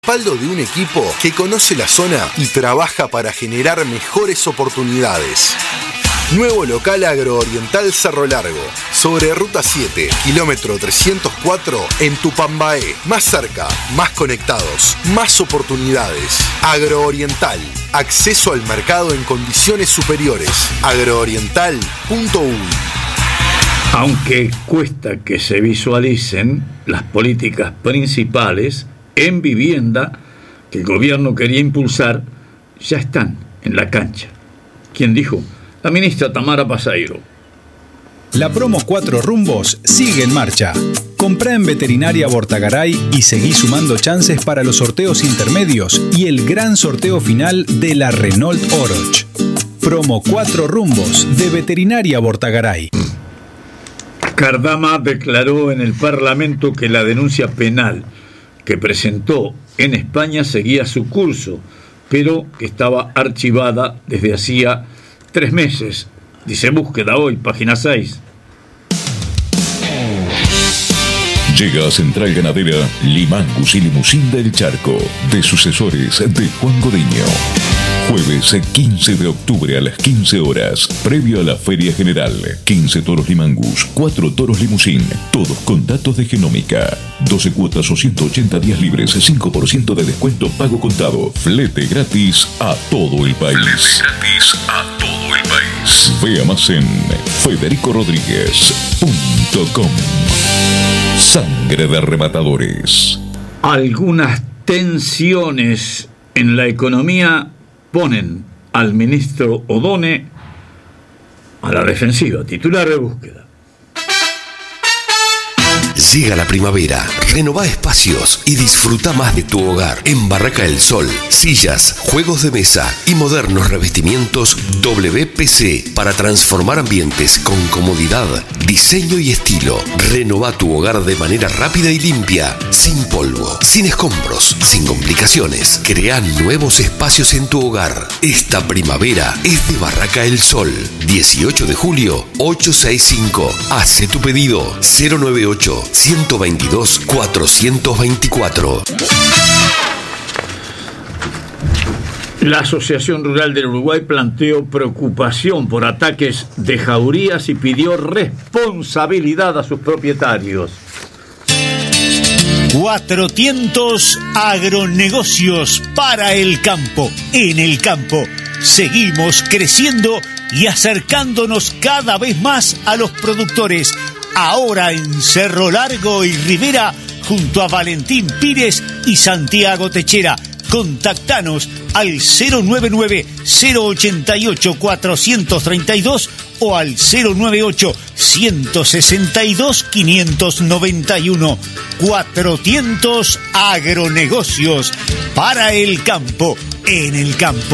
Respaldo de un equipo que conoce la zona y trabaja para generar mejores oportunidades. Nuevo local agrooriental Cerro Largo, sobre Ruta 7, kilómetro 304 en Tupambaé. Más cerca, más conectados, más oportunidades. Agrooriental, acceso al mercado en condiciones superiores. agrooriental.uy. Aunque cuesta que se visualicen las políticas principales en vivienda que el gobierno quería impulsar, ya están en la cancha. ¿Quién dijo? La ministra Tamara Pasairo. La promo 4 rumbos sigue en marcha. Comprá en Veterinaria Bortagaray y seguí sumando chances para los sorteos intermedios y el gran sorteo final de la Renault Oroch. Promo 4 rumbos de Veterinaria Bortagaray. Cardama declaró en el Parlamento que la denuncia penal que presentó en España seguía su curso, pero que estaba archivada desde hacía 3 meses. Dice Búsqueda Hoy, página 6. Llega a Central Ganadera Limangus y Limusín del Charco, de sucesores de Juan Godiño. Jueves 15 de octubre a las 15 horas, previo a la Feria General. 15 toros Limangus, 4 toros Limusín, todos con datos de genómica. 12 cuotas o 180 días libres, 5% de descuento pago contado. Flete gratis a todo el país. Flete gratis a todo el país. Vea más en federicorodríguez.com. Sangre de rematadores. Algunas tensiones en la economía ponen al ministro Odone a la defensiva. Titular de Búsqueda. Llega la primavera, renová espacios y disfruta más de tu hogar. En Barraca del Sol, sillas, juegos de mesa y modernos revestimientos WPC para transformar ambientes con comodidad, diseño y estilo. Renová tu hogar de manera rápida y limpia, sin polvo, sin escombros, sin complicaciones. Crea nuevos espacios en tu hogar. Esta primavera es de Barraca del Sol. 18 de julio, 865. Hace tu pedido 098-122-424. La Asociación Rural del Uruguay planteó preocupación por ataques de jaurías y pidió responsabilidad a sus propietarios. 400 agronegocios para el campo. En el campo seguimos creciendo y acercándonos cada vez más a los productores. Ahora en Cerro Largo y Rivera, junto a Valentín Pires y Santiago Techera. Contactanos al 099-088-432 o al 098-162-591. 400 agronegocios para el campo, en el campo.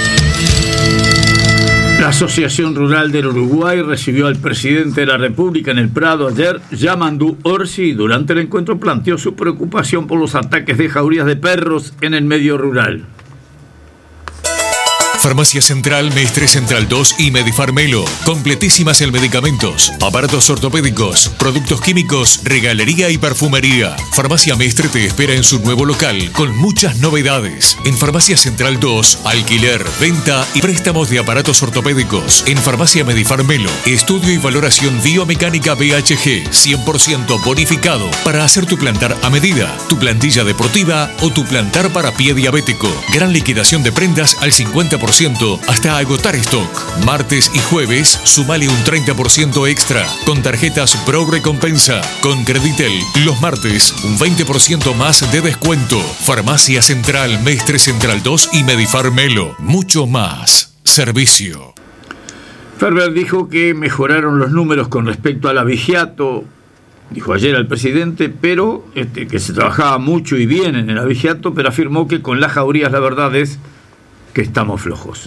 La Asociación Rural del Uruguay recibió al presidente de la República en el Prado ayer, Yamandu Orsi, y durante el encuentro planteó su preocupación por los ataques de jaurías de perros en el medio rural. Farmacia Central, Mestre Central 2 y Medifarmelo. Completísimas en medicamentos, aparatos ortopédicos, productos químicos, regalería y perfumería. Farmacia Mestre te espera en su nuevo local con muchas novedades. En Farmacia Central 2, alquiler, venta y préstamos de aparatos ortopédicos. En Farmacia Medifarmelo, estudio y valoración biomecánica BHG, 100% bonificado para hacer tu plantar a medida, tu plantilla deportiva o tu plantar para pie diabético. Gran liquidación de prendas al 50% hasta agotar stock. Martes y jueves, sumale un 30% extra con tarjetas Pro Recompensa. Con Creditel, los martes, un 20% más de descuento. Farmacia Central, Mestre Central 2 y Medifarmelo. Mucho más servicio. Ferber dijo que mejoraron los números con respecto al abigeato. Dijo ayer al presidente, pero que se trabajaba mucho y bien en el abigeato, pero afirmó que con las jaurías la verdad es que estamos flojos.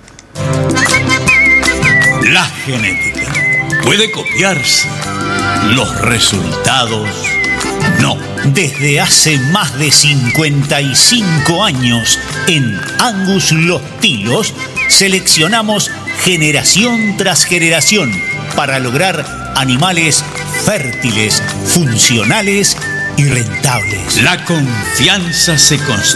La genética puede copiarse. Los resultados no. Desde hace más de 55 años en Angus Los Tilos seleccionamos generación tras generación para lograr animales fértiles, funcionales y rentables. La confianza se construye.